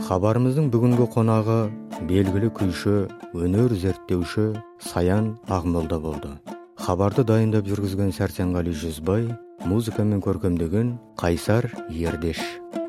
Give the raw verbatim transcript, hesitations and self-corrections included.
Хабарымыздың бүгінгі қонағы белгілі күйші, өнер зерттеуші Саян Ақмолда болды. Хабарды дайындап жүргізген Сәрсенғали Жүзбай, музыкамен көркемдеген Қайсар Ердеш.